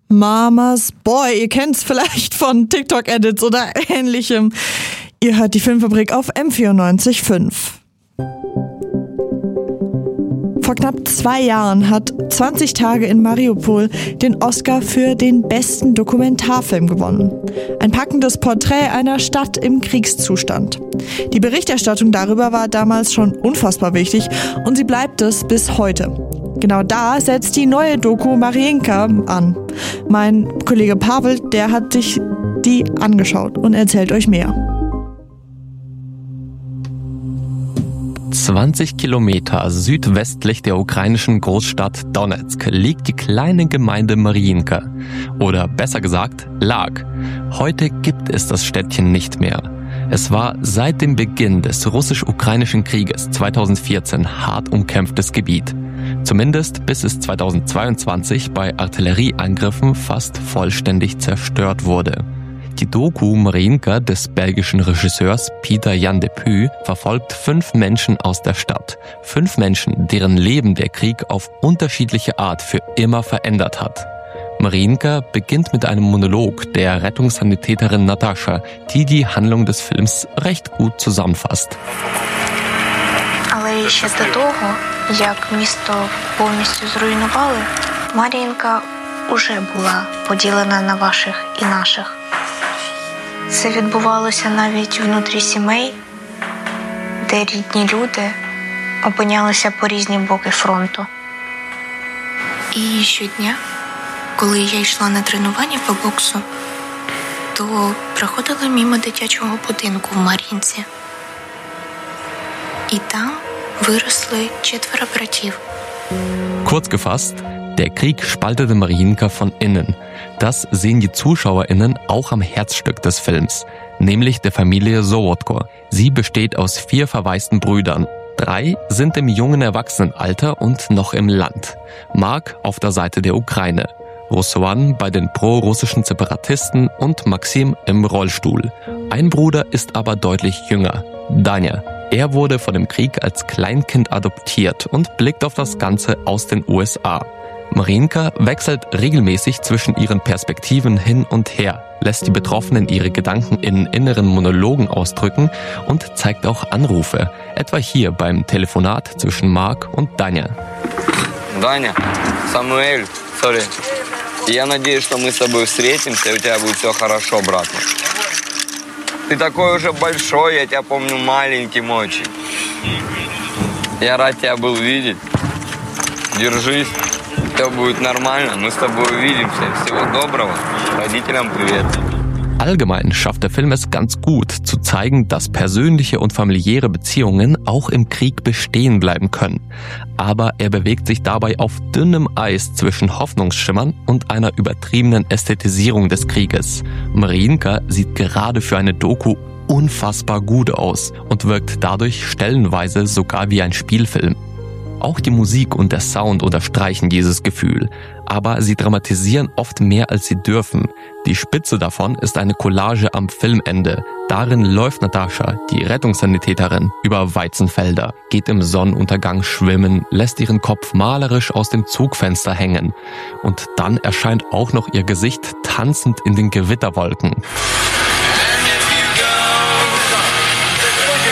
Mama's Boy, ihr kennt's vielleicht von TikTok-Edits oder ähnlichem. Ihr hört die Filmfabrik auf M94.5. Vor knapp 2 Jahren hat 20 Tage in Mariupol den Oscar für den besten Dokumentarfilm gewonnen. Ein packendes Porträt einer Stadt im Kriegszustand. Die Berichterstattung darüber war damals schon unfassbar wichtig und sie bleibt es bis heute. Genau da setzt die neue Doku Mariinka an. Mein Kollege Pavel, der hat sich die angeschaut und erzählt euch mehr. 20 Kilometer südwestlich der ukrainischen Großstadt Donezk liegt die kleine Gemeinde Mariinka. Oder besser gesagt, lag. Heute gibt es das Städtchen nicht mehr. Es war seit dem Beginn des russisch-ukrainischen Krieges 2014 hart umkämpftes Gebiet. Zumindest bis es 2022 bei Artillerieangriffen fast vollständig zerstört wurde. Die Doku Mariinka des belgischen Regisseurs Pieter Jan de Puy verfolgt 5 Menschen aus der Stadt. 5 Menschen, deren Leben der Krieg auf unterschiedliche Art für immer verändert hat. Mariinka beginnt mit einem Monolog der Rettungssanitäterin Natascha, die die Handlung des Films recht gut zusammenfasst. Але ще до того, як місто повністю зруйнували, Мар'їнка уже була поділена на ваших і наших. Це відбувалося навіть внутрі сімей, де рідні люди опинялися по різні боки фронту. І щодня, коли я йшла на тренування по боксу, то проходила мимо дитячого будинку в Мар'їнці. І там выросли 4 братьев. Kurz gefasst, der Krieg spaltete Mariinka von innen. Das sehen die ZuschauerInnen auch am Herzstück des Films, nämlich der Familie Sowotko. Sie besteht aus 4 verwaisten Brüdern. 3 sind im jungen Erwachsenenalter und noch im Land. Mark auf der Seite der Ukraine, Ruslan bei den pro-russischen Separatisten und Maxim im Rollstuhl. Ein Bruder ist aber deutlich jünger, Danja. Er wurde vor dem Krieg als Kleinkind adoptiert und blickt auf das Ganze aus den USA. Mariinka wechselt regelmäßig zwischen ihren Perspektiven hin und her, lässt die Betroffenen ihre Gedanken in inneren Monologen ausdrücken und zeigt auch Anrufe, etwa hier beim Telefonat zwischen Mark und Danja. Даня, Самуэль, sorry. Я надеюсь, что мы с тобой встретимся, и у тебя будет все хорошо, брат. Ты такой уже большой, я тебя помню маленьким очень. Я рад тебя был видеть. Держись, все будет нормально, мы с тобой увидимся. Всего доброго, родителям привет. Allgemein schafft der Film es ganz gut, zu zeigen, dass persönliche und familiäre Beziehungen auch im Krieg bestehen bleiben können. Aber er bewegt sich dabei auf dünnem Eis zwischen Hoffnungsschimmern und einer übertriebenen Ästhetisierung des Krieges. Mariinka sieht gerade für eine Doku unfassbar gut aus und wirkt dadurch stellenweise sogar wie ein Spielfilm. Auch die Musik und der Sound unterstreichen dieses Gefühl, aber sie dramatisieren oft mehr als sie dürfen. Die Spitze davon ist eine Collage am Filmende. Darin läuft Natascha, die Rettungssanitäterin, über Weizenfelder, geht im Sonnenuntergang schwimmen, lässt ihren Kopf malerisch aus dem Zugfenster hängen. Und dann erscheint auch noch ihr Gesicht tanzend in den Gewitterwolken.